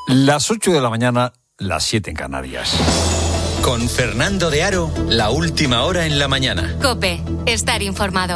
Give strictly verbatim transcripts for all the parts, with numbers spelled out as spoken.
Las ocho de la mañana, las siete en Canarias. Con Fernando de Aro, la última hora en la mañana. COPE, estar informado.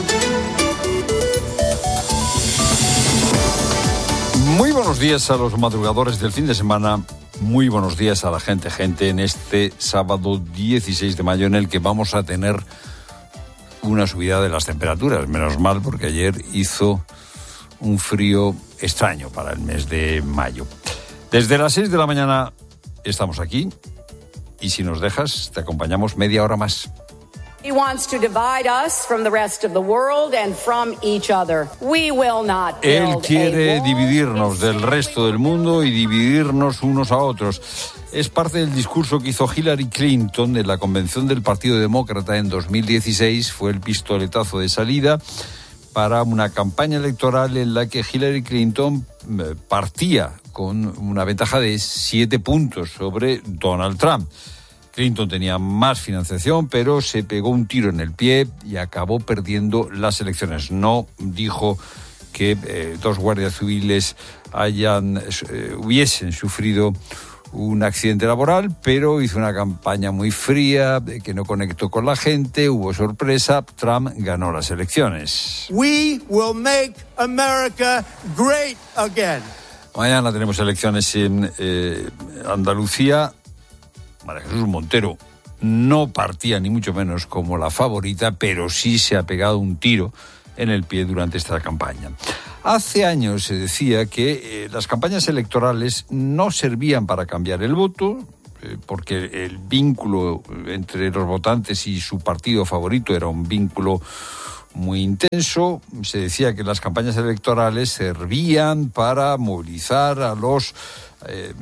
Muy buenos días a los madrugadores del fin de semana. Muy buenos días a la gente, gente, en este sábado dieciséis de mayo en el que vamos a tener una subida de las temperaturas. Menos mal, porque ayer hizo un frío extraño para el mes de mayo. Desde las seis de la mañana estamos aquí y si nos dejas te acompañamos media hora más. He wants to divide us from the rest of the world and from each other. We will not build Él quiere dividirnos del resto del mundo y dividirnos unos a otros. Es parte del discurso que hizo Hillary Clinton en la convención del Partido Demócrata en dos mil dieciséis. Fue el pistoletazo de salida para una campaña electoral en la que Hillary Clinton partía con una ventaja de siete puntos sobre Donald Trump. Clinton tenía más financiación, pero se pegó un tiro en el pie y acabó perdiendo las elecciones. No dijo que eh, dos guardias civiles hayan, eh, hubiesen sufrido un accidente laboral, pero hizo una campaña muy fría, que no conectó con la gente, hubo sorpresa, Trump ganó las elecciones. We will make America great again. Mañana tenemos elecciones en eh, Andalucía. María Jesús Montero no partía ni mucho menos como la favorita, pero sí se ha pegado un tiro en el pie durante esta campaña. Hace años se decía que eh, las campañas electorales no servían para cambiar el voto, eh, porque el vínculo entre los votantes y su partido favorito era un vínculo muy intenso. Se decía que las campañas electorales servían para movilizar a los eh,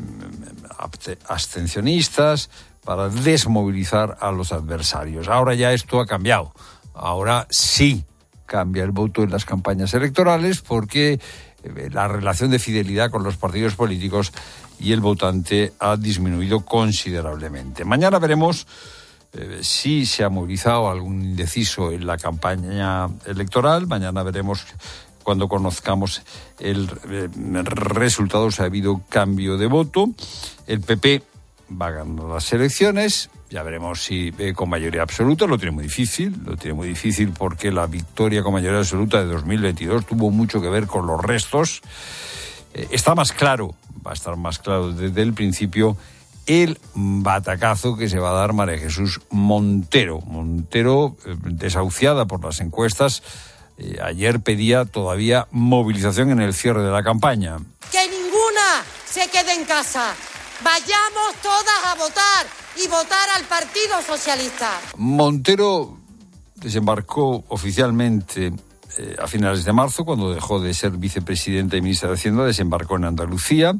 abstencionistas, para desmovilizar a los adversarios. Ahora ya esto ha cambiado. Ahora sí cambia el voto en las campañas electorales porque la relación de fidelidad con los partidos políticos y el votante ha disminuido considerablemente. Mañana veremos eh, si se ha movilizado algún indeciso en la campaña electoral. Mañana veremos, cuando conozcamos el eh, resultado, si ha habido cambio de voto. El P P va ganando las elecciones. Ya veremos si eh, con mayoría absoluta. Lo tiene muy difícil, lo tiene muy difícil porque la victoria con mayoría absoluta de dos mil veintidós tuvo mucho que ver con los restos. Eh, está más claro, va a estar más claro desde el principio, el batacazo que se va a dar María Jesús Montero. Montero, eh, desahuciada por las encuestas, eh, ayer pedía todavía movilización en el cierre de la campaña. Que ninguna se quede en casa. Vayamos todas a votar y votar al Partido Socialista. Montero desembarcó oficialmente eh, a finales de marzo, cuando dejó de ser vicepresidenta y ministra de Hacienda, desembarcó en Andalucía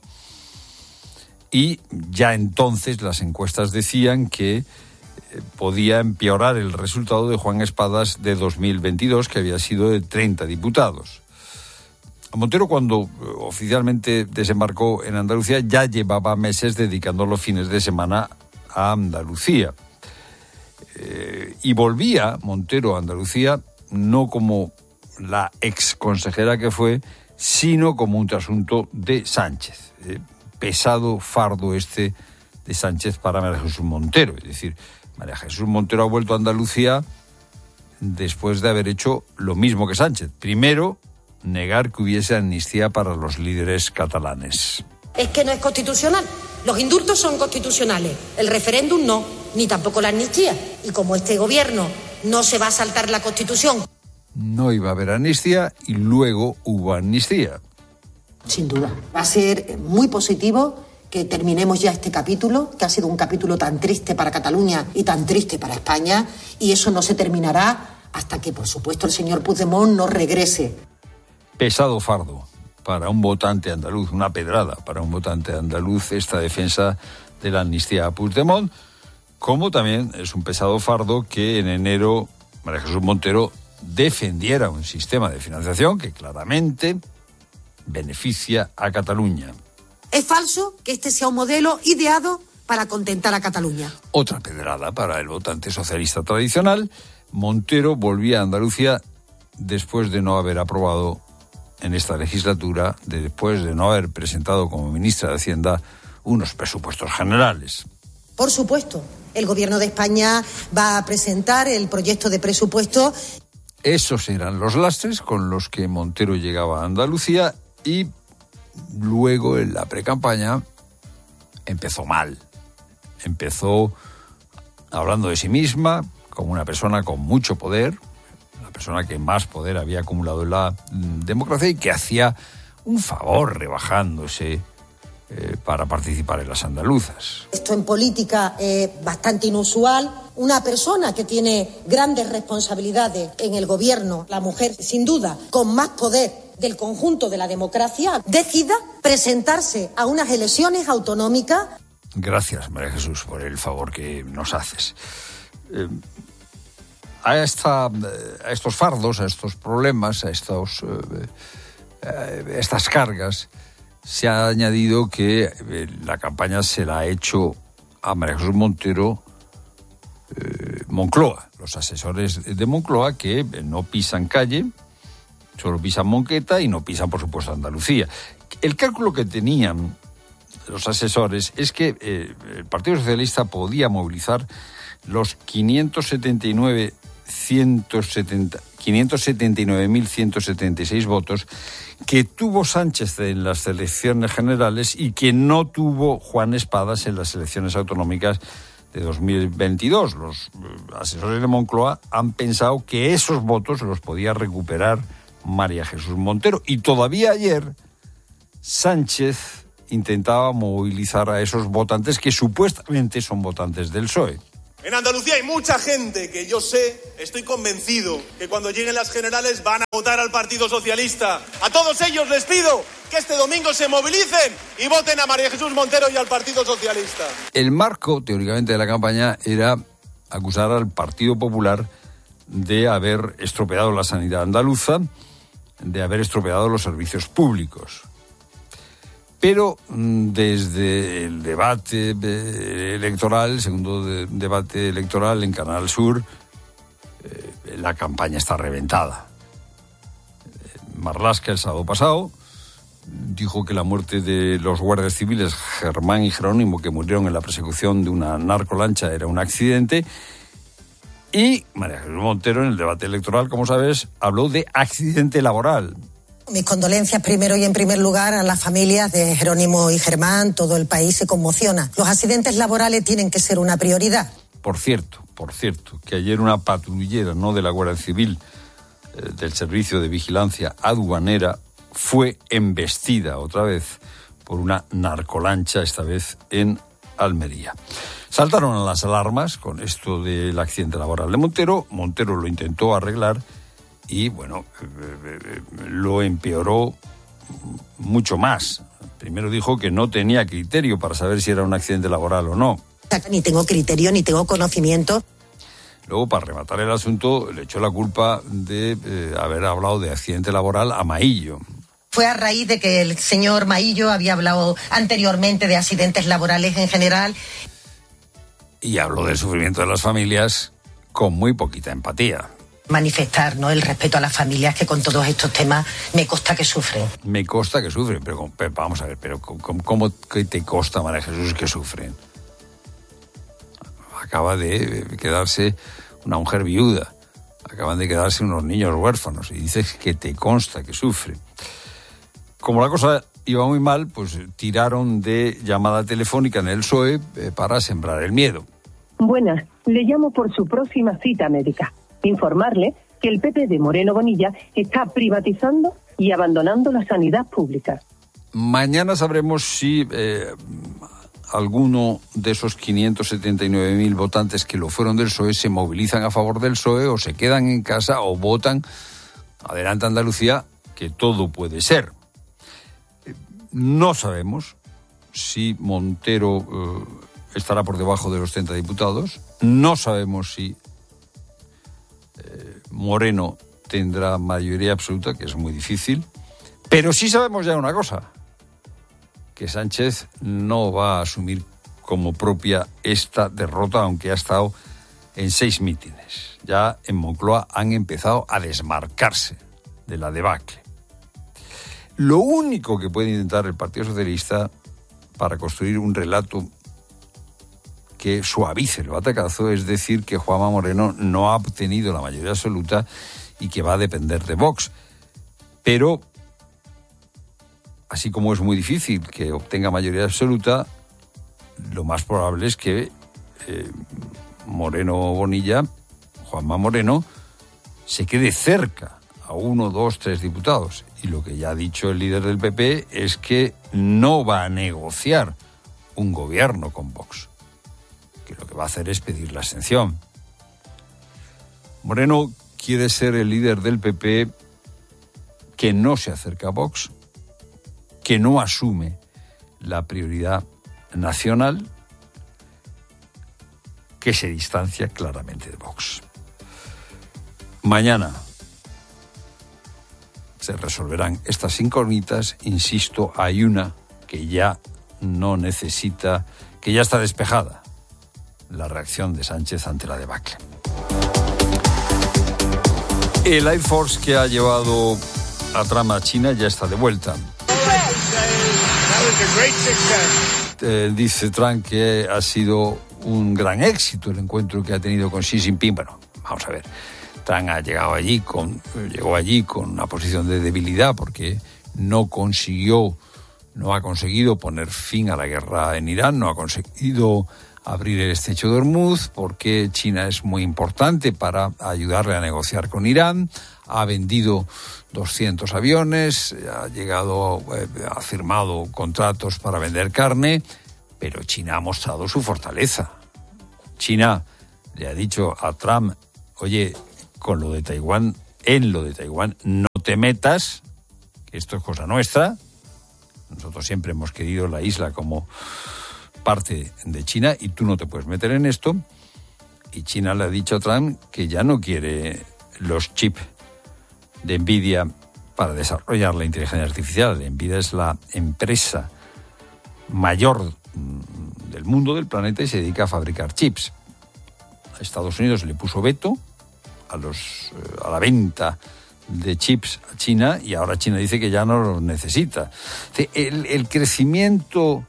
y ya entonces las encuestas decían que eh, podía empeorar el resultado de Juan Espadas de dos mil veintidós, que había sido de treinta diputados. Montero, cuando oficialmente desembarcó en Andalucía, ya llevaba meses dedicando los fines de semana a Andalucía. Eh, y volvía Montero a Andalucía no como la ex consejera que fue, sino como un trasunto de Sánchez. Eh, pesado fardo este de Sánchez para María Jesús Montero. Es decir, María Jesús Montero ha vuelto a Andalucía después de haber hecho lo mismo que Sánchez. Primero, negar que hubiese amnistía para los líderes catalanes. Es que no es constitucional. Los indultos son constitucionales. El referéndum no, ni tampoco la amnistía. Y como este gobierno no se va a saltar la Constitución. No iba a haber amnistía y luego hubo amnistía. Sin duda. Va a ser muy positivo que terminemos ya este capítulo, que ha sido un capítulo tan triste para Cataluña y tan triste para España, y eso no se terminará hasta que, por supuesto, el señor Puigdemont no regrese. Pesado fardo para un votante andaluz, una pedrada para un votante andaluz, esta defensa de la amnistía a Puigdemont, como también es un pesado fardo que en enero María Jesús Montero defendiera un sistema de financiación que claramente beneficia a Cataluña. Es falso que este sea un modelo ideado para contentar a Cataluña. Otra pedrada para el votante socialista tradicional. Montero volvía a Andalucía después de no haber aprobado en esta legislatura de después de no haber presentado como ministra de Hacienda unos presupuestos generales. Por supuesto, el Gobierno de España va a presentar el proyecto de presupuesto. Esos eran los lastres con los que Montero llegaba a Andalucía y luego en la precampaña empezó mal. Empezó hablando de sí misma como una persona con mucho poder, la persona que más poder había acumulado en la democracia y que hacía un favor rebajándose eh, para participar en las andaluzas. Esto en política es bastante inusual. Una persona que tiene grandes responsabilidades en el gobierno, la mujer sin duda con más poder del conjunto de la democracia, decida presentarse a unas elecciones autonómicas. Gracias, María Jesús, por el favor que nos haces. Eh, a, esta, a estos fardos, a estos problemas, a estos, eh, a estas cargas, se ha añadido que eh, la campaña se la ha hecho a María Jesús Montero eh, Moncloa, los asesores de Moncloa que no pisan calle, solo pisan Monqueta y no pisan, por supuesto, Andalucía. El cálculo que tenían los asesores es que eh, el Partido Socialista podía movilizar los quinientos setenta y nueve mil ciento setenta y seis votos que tuvo Sánchez en las elecciones generales y que no tuvo Juan Espadas en las elecciones autonómicas de dos mil veintidós. Los asesores de Moncloa han pensado que esos votos los podía recuperar María Jesús Montero. Y todavía ayer Sánchez intentaba movilizar a esos votantes que supuestamente son votantes del P S O E. En Andalucía hay mucha gente que yo sé, estoy convencido, que cuando lleguen las generales van a votar al Partido Socialista. A todos ellos les pido que este domingo se movilicen y voten a María Jesús Montero y al Partido Socialista. El marco, teóricamente, de la campaña era acusar al Partido Popular de haber estropeado la sanidad andaluza, de haber estropeado los servicios públicos. Pero desde el debate electoral, el segundo de, debate electoral en Canal Sur, eh, la campaña está reventada. Marlaska el sábado pasado dijo que la muerte de los guardias civiles Germán y Jerónimo, que murieron en la persecución de una narcolancha, era un accidente. Y María Jesús Montero, en el debate electoral, como sabes, habló de accidente laboral. Mis condolencias primero y en primer lugar a las familias de Jerónimo y Germán. Todo el país se conmociona. Los accidentes laborales tienen que ser una prioridad. Por cierto, por cierto, que ayer una patrullera, no de la Guardia Civil, eh, del Servicio de Vigilancia Aduanera, fue embestida otra vez por una narcolancha, esta vez en Almería. Saltaron las alarmas con esto del accidente laboral de Montero. Montero lo intentó arreglar y, bueno, lo empeoró mucho más. Primero dijo que no tenía criterio para saber si era un accidente laboral o no. Ni tengo criterio, ni tengo conocimiento. Luego, para rematar el asunto, le echó la culpa de eh, haber hablado de accidente laboral a Maillo. Fue a raíz de que el señor Maillo había hablado anteriormente de accidentes laborales en general. Y habló del sufrimiento de las familias con muy poquita empatía. Manifestar, ¿no?, el respeto a las familias que con todos estos temas me consta que sufren. Me consta que sufren, pero, pero vamos a ver, pero ¿cómo, cómo te consta, María Jesús, que sufren? Acaba de quedarse una mujer viuda, acaban de quedarse unos niños huérfanos y dices que te consta que sufren. Como la cosa iba muy mal, pues tiraron de llamada telefónica en el P S O E eh, para sembrar el miedo. Buenas, le llamo por su próxima cita médica. Informarle que el P P de Moreno Bonilla está privatizando y abandonando la sanidad pública. Mañana sabremos si eh, alguno de esos quinientos setenta y nueve mil votantes que lo fueron del P S O E se movilizan a favor del P S O E o se quedan en casa o votan Adelante Andalucía, que todo puede ser. No sabemos si Montero eh, estará por debajo de los treinta diputados. No sabemos si eh, Moreno tendrá mayoría absoluta, que es muy difícil. Pero sí sabemos ya una cosa, que Sánchez no va a asumir como propia esta derrota, aunque ha estado en seis mítines. Ya en Moncloa han empezado a desmarcarse de la debacle. Lo único que puede intentar el Partido Socialista para construir un relato que suavice el batacazo es decir que Juanma Moreno no ha obtenido la mayoría absoluta y que va a depender de Vox. Pero, así como es muy difícil que obtenga mayoría absoluta, lo más probable es que eh, Moreno Bonilla, Juanma Moreno, se quede cerca a uno, dos, tres diputados. Y lo que ya ha dicho el líder del P P es que no va a negociar un gobierno con Vox, que lo que va a hacer es pedir la abstención. Moreno quiere ser el líder del P P que no se acerca a Vox, que no asume la prioridad nacional, que se distancia claramente de Vox. Mañana se resolverán estas incógnitas. Insisto, hay una que ya no necesita, que ya está despejada: la reacción de Sánchez ante la debacle. El Air Force que ha llevado a Trump a China ya está de vuelta. Eh, dice Trump que ha sido un gran éxito el encuentro que ha tenido con Xi Jinping. Bueno, vamos a ver. Trump ha llegado allí con, llegó allí con una posición de debilidad porque no consiguió, no ha conseguido poner fin a la guerra en Irán, no ha conseguido abrir el estrecho de Hormuz, porque China es muy importante para ayudarle a negociar con Irán. Ha vendido doscientos aviones, ha llegado, eh, ha firmado contratos para vender carne, pero China ha mostrado su fortaleza. China le ha dicho a Trump: oye, con lo de Taiwán, en lo de Taiwán, no te metas, que esto es cosa nuestra. Nosotros siempre hemos querido la isla como parte de China y tú no te puedes meter en esto. Y China le ha dicho a Trump que ya no quiere los chips de Nvidia para desarrollar la inteligencia artificial. Nvidia es la empresa mayor del mundo, del planeta, y se dedica a fabricar chips. Estados Unidos le puso veto a los a la venta de chips a China y ahora China dice que ya no los necesita. El, el crecimiento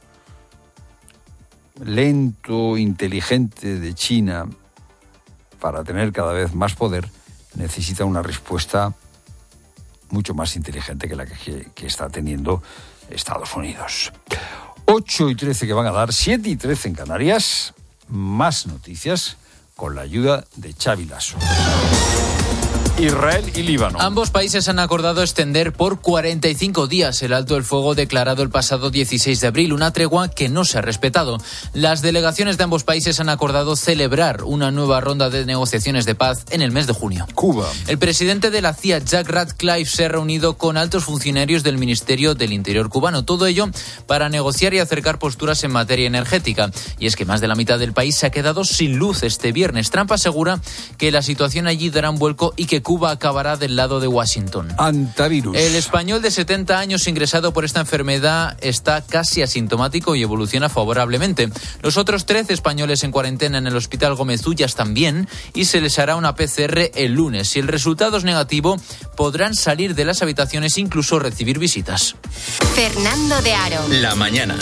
lento, inteligente de China para tener cada vez más poder necesita una respuesta mucho más inteligente que la que, que está teniendo Estados Unidos. ocho y trece que van a dar, siete y trece en Canarias. Más noticias con la ayuda de Xavi Lasso. Israel y Líbano. Ambos países han acordado extender por cuarenta y cinco días el alto el fuego declarado el pasado dieciséis de abril, una tregua que no se ha respetado. Las delegaciones de ambos países han acordado celebrar una nueva ronda de negociaciones de paz en el mes de junio. Cuba. El presidente de la C I A, Jack Ratcliffe, se ha reunido con altos funcionarios del Ministerio del Interior cubano. Todo ello para negociar y acercar posturas en materia energética. Y es que más de la mitad del país se ha quedado sin luz este viernes. Trump asegura que la situación allí dará un vuelco y que Cuba acabará del lado de Washington. Antivirus. El español de setenta años ingresado por esta enfermedad está casi asintomático y evoluciona favorablemente. Los otros trece españoles en cuarentena en el Hospital Gómez Ullas también, y se les hará una P C R el lunes. Si el resultado es negativo, podrán salir de las habitaciones e incluso recibir visitas. Fernando de Aro. La mañana.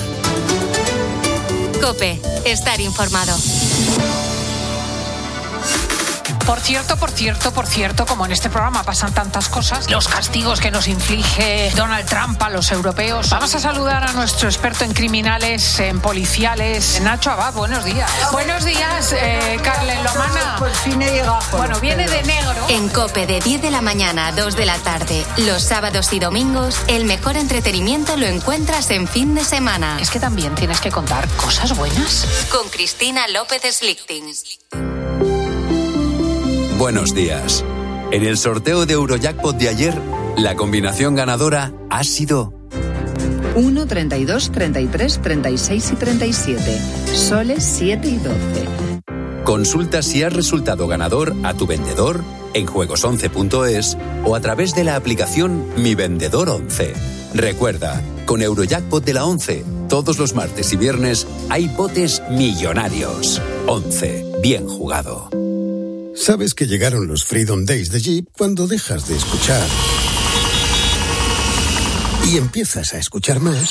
COPE. Estar informado. Por cierto, por cierto, por cierto, como en este programa pasan tantas cosas, los castigos que nos inflige Donald Trump a los europeos. Vamos a saludar a nuestro experto en criminales, en policiales, Nacho Abad. Buenos días. Buenos días, eh, Carlen Lomana. Por fin he llegado. Bueno, viene de negro. En COPE de diez de la mañana a dos de la tarde, los sábados y domingos, el mejor entretenimiento lo encuentras en fin de semana. Es que también tienes que contar cosas buenas. Con Cristina López Slichting. Buenos días. En el sorteo de Eurojackpot de ayer, la combinación ganadora ha sido uno, treinta y dos, treinta y tres, treinta y seis y treinta y siete. Soles siete y doce. Consulta si has resultado ganador a tu vendedor en juegos once punto es o a través de la aplicación Mi Vendedor once. Recuerda, con Eurojackpot de la once, todos los martes y viernes hay botes millonarios. once. Bien jugado. Sabes que llegaron los Freedom Days de Jeep cuando dejas de escuchar y empiezas a escuchar más,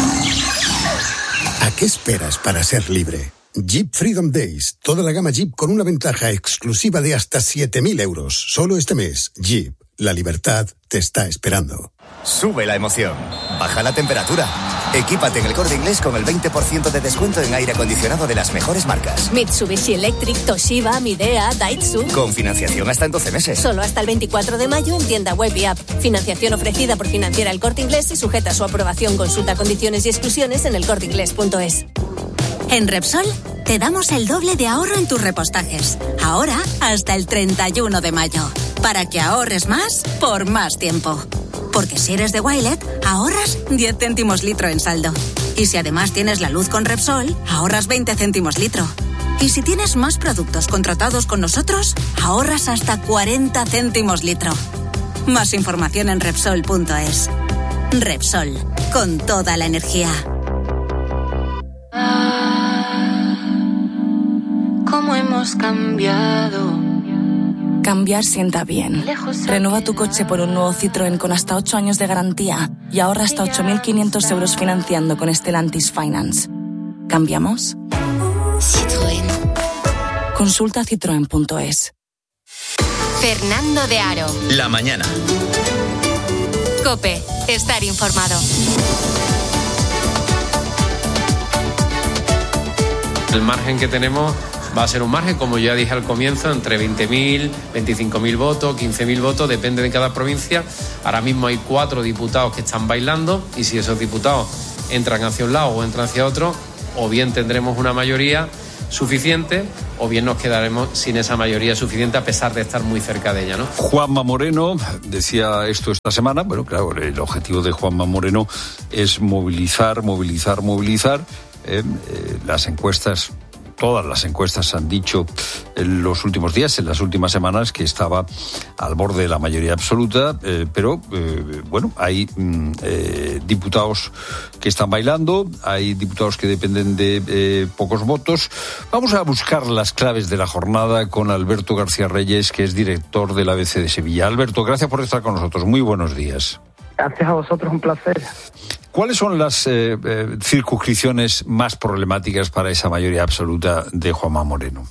¿a qué esperas para ser libre? Jeep Freedom Days. Toda la gama Jeep con una ventaja exclusiva de hasta siete mil euros. Solo este mes. Jeep. La libertad te está esperando. Sube la emoción. Baja la temperatura. Equípate en el Corte Inglés con el veinte por ciento de descuento en aire acondicionado de las mejores marcas. Mitsubishi Electric, Toshiba, Midea, Daihatsu. Con financiación hasta en doce meses. Solo hasta el veinticuatro de mayo en tienda web y app. Financiación ofrecida por Financiera El Corte Inglés y sujeta a su aprobación. Consulta condiciones y exclusiones en el corte inglés punto es. En Repsol te damos el doble de ahorro en tus repostajes. Ahora hasta el treinta y uno de mayo. Para que ahorres más por más tiempo. Porque si eres de Wilet, ahorras diez céntimos litro en saldo. Y si además tienes la luz con Repsol, ahorras veinte céntimos litro. Y si tienes más productos contratados con nosotros, ahorras hasta cuarenta céntimos litro. Más información en Repsol punto es. Repsol, con toda la energía. ¿Cómo hemos cambiado? Cambiar sienta bien. Renueva tu coche por un nuevo Citroën con hasta ocho años de garantía y ahorra hasta ocho mil quinientos euros financiando con Stellantis Finance. ¿Cambiamos? Citroën. Consulta citroen punto es. Fernando de Aro. La mañana. COPE. Estar informado. El margen que tenemos va a ser un margen, como ya dije al comienzo, entre veinte mil, veinticinco mil votos, quince mil votos, depende de cada provincia. Ahora mismo hay cuatro diputados que están bailando y si esos diputados entran hacia un lado o entran hacia otro, o bien tendremos una mayoría suficiente o bien nos quedaremos sin esa mayoría suficiente a pesar de estar muy cerca de ella, ¿no? Juanma Moreno decía esto esta semana. Bueno, claro, el objetivo de Juanma Moreno es movilizar, movilizar, movilizar. Eh, eh, las encuestas... Todas las encuestas han dicho en los últimos días, en las últimas semanas, que estaba al borde de la mayoría absoluta, eh, pero eh, bueno, hay mm, eh, diputados que están bailando, hay diputados que dependen de eh, pocos votos. Vamos a buscar las claves de la jornada con Alberto García Reyes, que es director del A B C de Sevilla. Alberto, gracias por estar con nosotros. Muy buenos días. Gracias a vosotros, un placer. ¿Cuáles son las eh, eh, circunscripciones más problemáticas para esa mayoría absoluta de Juanma Moreno?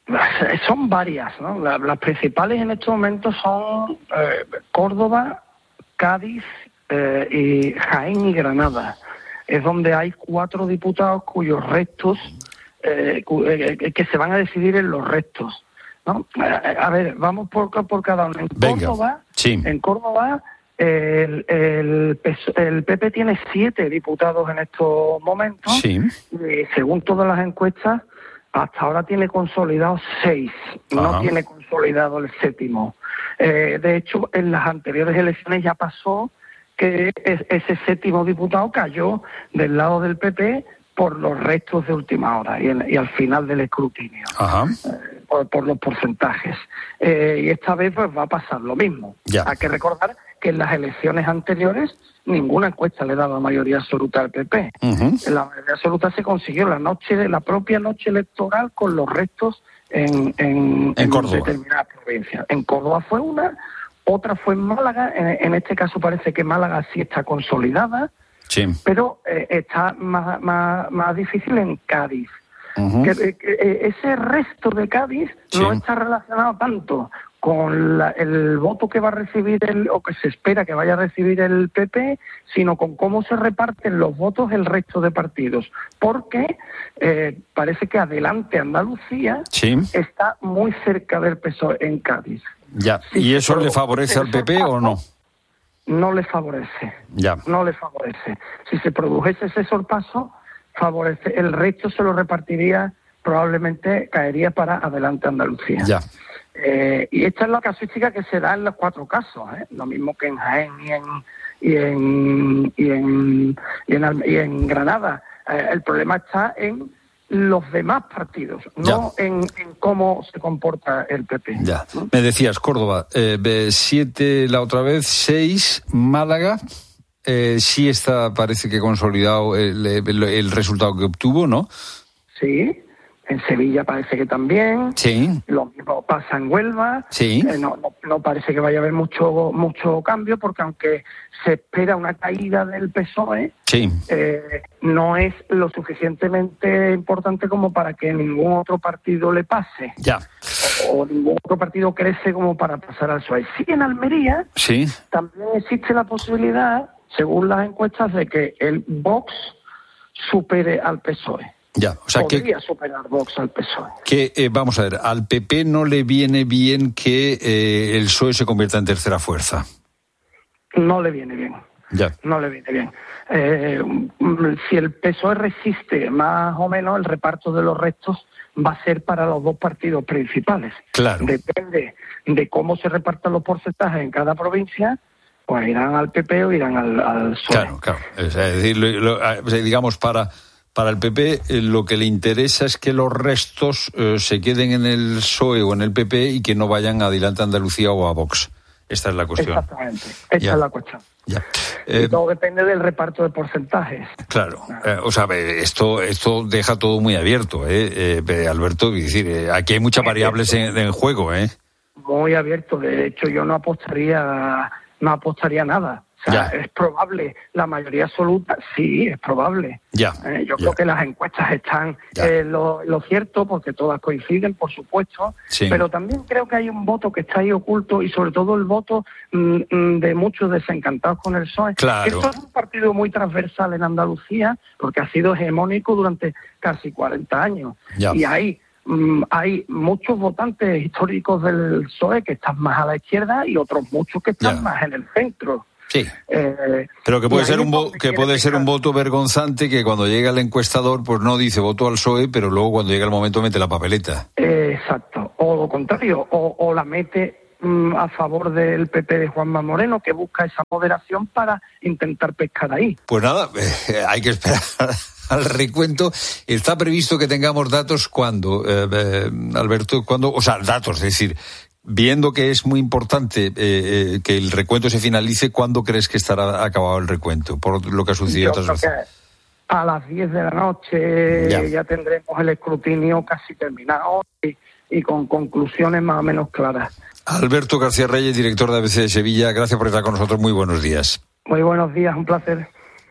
Son varias, ¿no? La, las principales en estos momentos son eh, Córdoba, Cádiz eh, y Jaén y Granada. Es donde hay cuatro diputados cuyos restos, eh, cu- eh, que se van a decidir en los restos, ¿no? A ver, vamos por, por cada uno. En Venga. Córdoba, Sí. en Córdoba El, el, el P P tiene siete diputados en estos momentos. Sí. Y según todas las encuestas, hasta ahora tiene consolidados seis. No Ajá. tiene consolidado el séptimo. Eh, de hecho, en las anteriores elecciones ya pasó que es, ese séptimo diputado cayó del lado del P P por los restos de última hora y, en, y al final del escrutinio. Ajá. Eh, por, por los porcentajes. Eh, y esta vez pues va a pasar lo mismo. Ya. Hay que recordar que en las elecciones anteriores ninguna encuesta le daba mayoría absoluta al P P. Uh-huh. La mayoría absoluta se consiguió la noche de la propia noche electoral con los restos en, en, En en Córdoba. determinadas provincias. En Córdoba fue una, otra fue en Málaga. En, en este caso parece que Málaga sí está consolidada, Sí. pero eh, está más, más, más difícil en Cádiz. Uh-huh. Que, que ese resto de Cádiz Sí. no está relacionado tanto con la, el voto que va a recibir el, o que se espera que vaya a recibir el P P, sino con cómo se reparten los votos el resto de partidos. Porque eh, parece que Adelante Andalucía Sí. está muy cerca del P S O E en Cádiz. Ya. Sí, ¿Y eso pero le favorece al P P o no? No le favorece. Ya. No le favorece. Si se produjese ese sorpaso, favorece. El resto se lo repartiría, probablemente caería para Adelante Andalucía. Ya. Eh, y esta es la casuística que se da en los cuatro casos, ¿eh? Lo mismo que en Jaén y en y en y en, y en, Alme- y en Granada. Eh, el problema está en los demás partidos, no en, en cómo se comporta el P P. Ya. Me decías, Córdoba, eh, ve- siete la otra vez, seis, Málaga, eh, sí está, parece que consolidado el, el, el resultado que obtuvo, ¿no? Sí, En Sevilla parece que también. Sí. Lo mismo pasa en Huelva. Sí. Eh, no, no, no parece que vaya a haber mucho mucho cambio, porque aunque se espera una caída del P S O E, sí. eh, no es lo suficientemente importante como para que ningún otro partido le pase. Ya. O, o ningún otro partido crece como para pasar al P S O E. Sí, en Almería sí. también existe la posibilidad, según las encuestas, de que el Vox supere al P S O E. Ya, o sea Podría que, superar Vox al P S O E. que eh, vamos a ver, al P P no le viene bien que eh, el P S O E se convierta en tercera fuerza. No le viene bien. Ya. No le viene bien. Eh, si el P S O E resiste más o menos, el reparto de los restos va a ser para los dos partidos principales. Claro. Depende de cómo se repartan los porcentajes en cada provincia, pues irán al P P o irán al, al P S O E. Claro, claro. Es decir, lo, lo, digamos, para... Para el P P eh, lo que le interesa es que los restos eh, se queden en el P S O E o en el P P y que no vayan a Adelante Andalucía o a Vox. Esta es la cuestión. Exactamente, esta ya. es la cuestión. Ya. Eh, y todo depende del reparto de porcentajes. Claro, eh, o sea, esto esto deja todo muy abierto, ¿eh? eh Alberto, es decir, eh, aquí hay muchas variables en, en juego, ¿eh? Muy abierto, de hecho yo no apostaría, no apostaría nada. O sea, ya. ¿Es probable la mayoría absoluta? Sí, es probable. Ya. Eh, yo ya. creo que las encuestas están eh, lo, lo cierto, porque todas coinciden, por supuesto, sí. pero también creo que hay un voto que está ahí oculto, y sobre todo el voto mm, de muchos desencantados con el P S O E. Claro. Esto es un partido muy transversal en Andalucía, porque ha sido hegemónico durante casi cuarenta años. Ya. Y hay mm, hay muchos votantes históricos del P S O E que están más a la izquierda y otros muchos que están ya. más en el centro. Sí. Eh, Pero que puede ser un vo- que puede ser un voto vergonzante, que cuando llega el encuestador pues no dice voto al P S O E, pero luego cuando llega el momento mete la papeleta. Eh, exacto. O lo contrario, o, o la mete mm, a favor del P P de Juanma Moreno, que busca esa moderación para intentar pescar ahí. Pues nada, eh, hay que esperar al recuento. Está previsto que tengamos datos cuando, eh, eh, Alberto, cuando, o sea, datos, es decir, viendo que es muy importante eh, eh, que el recuento se finalice, ¿cuándo crees que estará acabado el recuento? Por lo que ha sucedido Yo otras creo veces. que a las diez de la noche Ya. ya, tendremos el escrutinio casi terminado y, y con conclusiones más o menos claras. Alberto García Reyes, director de A B C de Sevilla, gracias por estar con nosotros. Muy buenos días. Muy buenos días, un placer.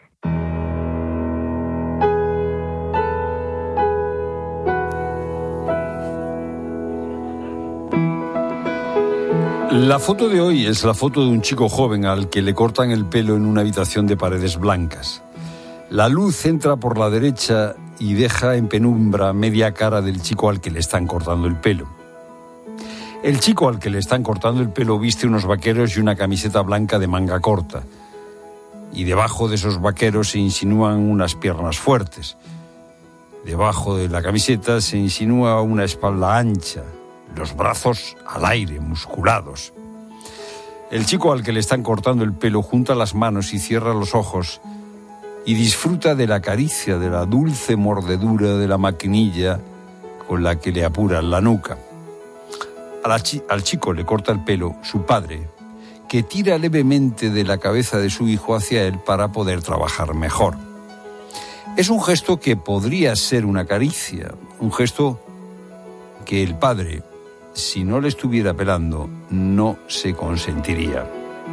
La foto de hoy es la foto de un chico joven al que le cortan el pelo en una habitación de paredes blancas. La luz entra por la derecha y deja en penumbra media cara del chico al que le están cortando el pelo. El chico al que le están cortando el pelo viste unos vaqueros y una camiseta blanca de manga corta. Y debajo de esos vaqueros se insinúan unas piernas fuertes. Debajo de la camiseta se insinúa una espalda ancha, los brazos al aire, musculados. El chico al que le están cortando el pelo junta las manos y cierra los ojos y disfruta de la caricia, de la dulce mordedura de la maquinilla con la que le apuran la nuca. A la chi- al chico le corta el pelo su padre, que tira levemente de la cabeza de su hijo hacia él para poder trabajar mejor. Es un gesto que podría ser una caricia, un gesto que el padre, si no le estuviera pelando, no se consentiría.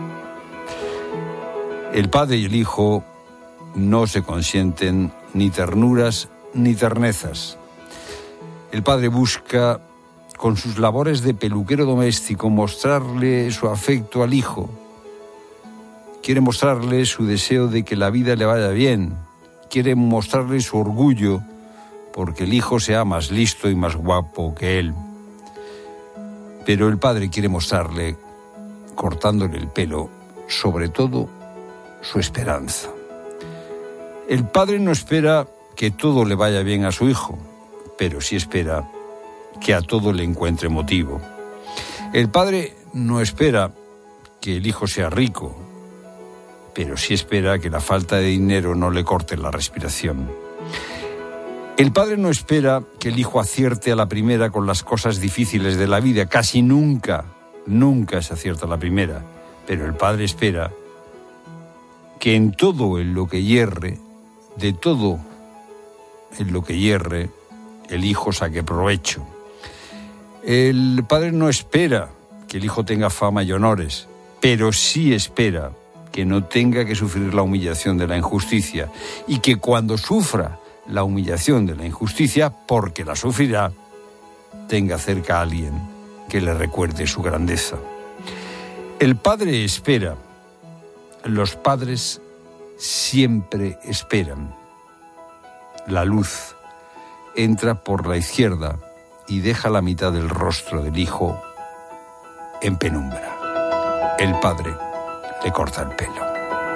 El padre y el hijo no se consienten ni ternuras ni ternezas. El padre busca, con sus labores de peluquero doméstico, mostrarle su afecto al hijo. Quiere mostrarle su deseo de que la vida le vaya bien. Quiere mostrarle su orgullo porque el hijo sea más listo y más guapo que él. Pero el padre quiere mostrarle, cortándole el pelo, sobre todo su esperanza. El padre no espera que todo le vaya bien a su hijo, pero sí espera que a todo le encuentre motivo. El padre no espera que el hijo sea rico, pero sí espera que la falta de dinero no le corte la respiración. El padre no espera que el hijo acierte a la primera con las cosas difíciles de la vida. Casi nunca, nunca se acierta a la primera. Pero el padre espera que en todo en lo que hierre, de todo en lo que hierre, el hijo saque provecho. El padre no espera que el hijo tenga fama y honores, pero sí espera que no tenga que sufrir la humillación de la injusticia y que cuando sufra la humillación de la injusticia, porque la sufrirá, tenga cerca a alguien que le recuerde su grandeza. El padre espera, los padres siempre esperan. La luz entra por la izquierda y deja la mitad del rostro del hijo en penumbra. El padre le corta el pelo.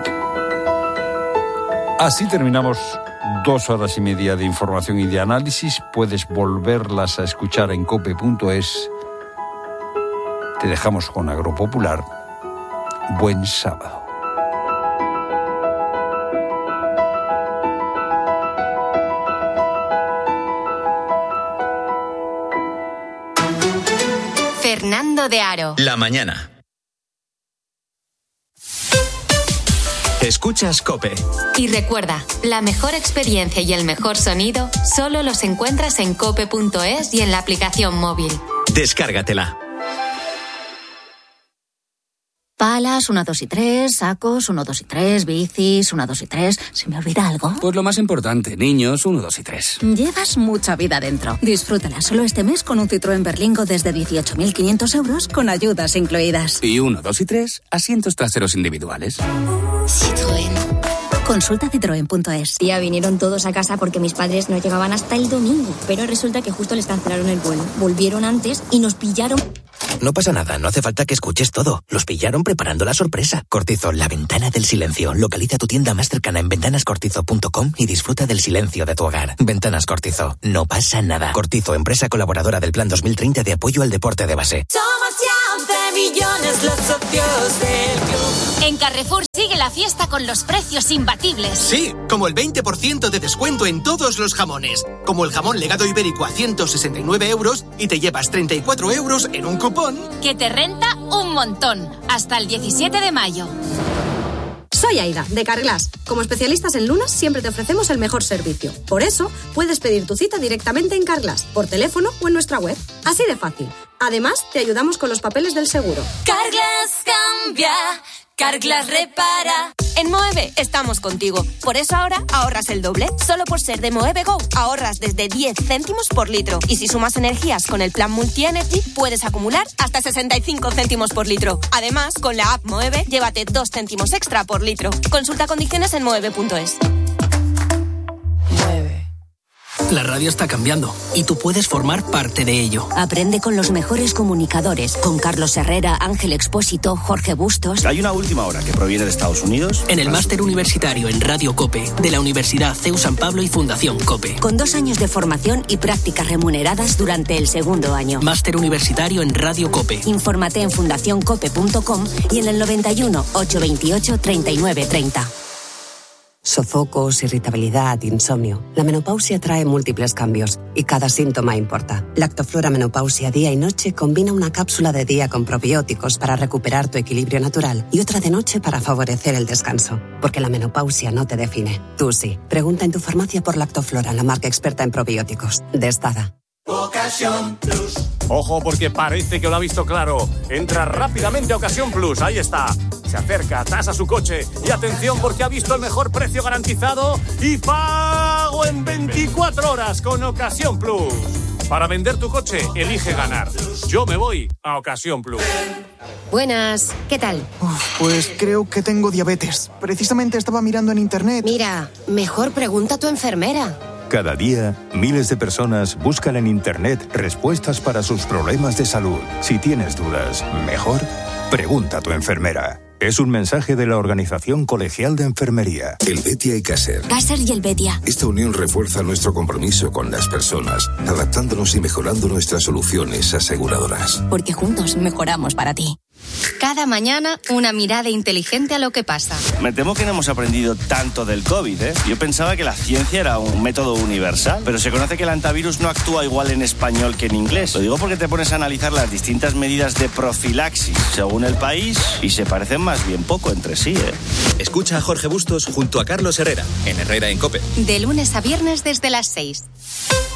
Así terminamos dos horas y media de información y de análisis. Puedes volverlas a escuchar en cope punto es. Te dejamos con Agropopular. Buen sábado. Fernando de Aro. La mañana. Escuchas COPE. Y recuerda, la mejor experiencia y el mejor sonido solo los encuentras en cope punto es y en la aplicación móvil. Descárgatela. Palas, una, dos y tres, sacos, uno, dos y tres, bicis, una, dos y tres. ¿Se me olvida algo? Pues lo más importante, niños, uno, dos y tres. Llevas mucha vida dentro. Disfrútala solo este mes con un Citroën Berlingo desde dieciocho mil quinientos euros con ayudas incluidas. Y uno, dos y tres, asientos traseros individuales. Citroën. Consulta citroen punto es. Tía, vinieron todos a casa porque mis padres no llegaban hasta el domingo. Pero resulta que justo les cancelaron el vuelo. Volvieron antes y nos pillaron. No pasa nada, no hace falta que escuches todo. Los pillaron preparando la sorpresa. Cortizo, la ventana del silencio. Localiza tu tienda más cercana en ventanas cortizo punto com y disfruta del silencio de tu hogar. Ventanas Cortizo, no pasa nada. Cortizo, empresa colaboradora del Plan dos mil treinta de apoyo al deporte de base. Somos ya once millones los socios del club. En Carrefour sigue la fiesta con los precios imbatibles. Sí, como el veinte por ciento de descuento en todos los jamones. Como el jamón legado ibérico a ciento sesenta y nueve euros y te llevas treinta y cuatro euros en un cupón que te renta un montón. Hasta el diecisiete de mayo. Soy Aida, de Carglass. Como especialistas en lunas, siempre te ofrecemos el mejor servicio. Por eso, puedes pedir tu cita directamente en Carglass, por teléfono o en nuestra web. Así de fácil. Además, te ayudamos con los papeles del seguro. Carglass cambia, Carglass repara. En Moeve estamos contigo. Por eso ahora ahorras el doble. Solo por ser de Moeve Go, ahorras desde diez céntimos por litro. Y si sumas energías con el plan Multi-Energy, puedes acumular hasta sesenta y cinco céntimos por litro. Además, con la app Moeve, llévate dos céntimos extra por litro. Consulta condiciones en moeve punto es. La radio está cambiando y tú puedes formar parte de ello. Aprende con los mejores comunicadores, con Carlos Herrera, Ángel Expósito, Jorge Bustos. Hay una última hora que proviene de Estados Unidos. En el máster universitario en Radio COPE de la Universidad C E U San Pablo y Fundación COPE. Con dos años de formación y prácticas remuneradas durante el segundo año. Máster universitario en Radio COPE. Infórmate en fundación cope punto com y en el noventa y uno, ochocientos veintiocho, treinta y nueve treinta. Sofocos, irritabilidad, insomnio. La menopausia trae múltiples cambios y cada síntoma importa. Lactoflora Menopausia Día y Noche combina una cápsula de día con probióticos para recuperar tu equilibrio natural y otra de noche para favorecer el descanso. Porque la menopausia no te define. Tú sí. Pregunta en tu farmacia por Lactoflora, la marca experta en probióticos. Destada. Ocasión Plus. Ojo, porque parece que lo ha visto claro. Entra rápidamente a Ocasión Plus, ahí está. Se acerca, tasa su coche y atención porque ha visto el mejor precio garantizado y pago en veinticuatro horas con Ocasión Plus. Para vender tu coche, elige ganar. Yo me voy a Ocasión Plus. Buenas, ¿qué tal? Uf, pues creo que tengo diabetes. Precisamente estaba mirando en internet. Mira, mejor pregunta a tu enfermera. Cada día, miles de personas buscan en Internet respuestas para sus problemas de salud. Si tienes dudas, mejor pregunta a tu enfermera. Es un mensaje de la Organización Colegial de Enfermería. Helvetia y Caser. Caser y Helvetia. Esta unión refuerza nuestro compromiso con las personas, adaptándonos y mejorando nuestras soluciones aseguradoras. Porque juntos mejoramos para ti. Cada mañana, una mirada inteligente a lo que pasa. Me temo que no hemos aprendido tanto del COVID, ¿eh? Yo pensaba que la ciencia era un método universal, pero se conoce que el antivirus no actúa igual en español que en inglés. Lo digo porque te pones a analizar las distintas medidas de profilaxis según el país y se parecen más bien poco entre sí, ¿eh? Escucha a Jorge Bustos junto a Carlos Herrera, en Herrera en COPE. De lunes a viernes desde las seis.